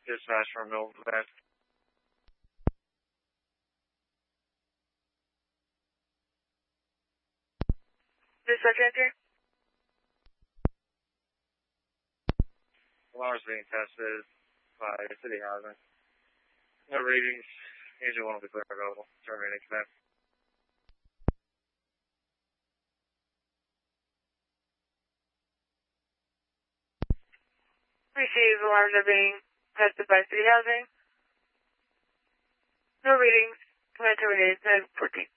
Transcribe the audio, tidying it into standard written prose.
Dispatch from Milton Bend. Dispatch answer. Alarms being tested by city housing. No readings. Usually one will be clear available. Terminating command. Receive alarms are being tested by city housing. No readings. Command terminated 1014.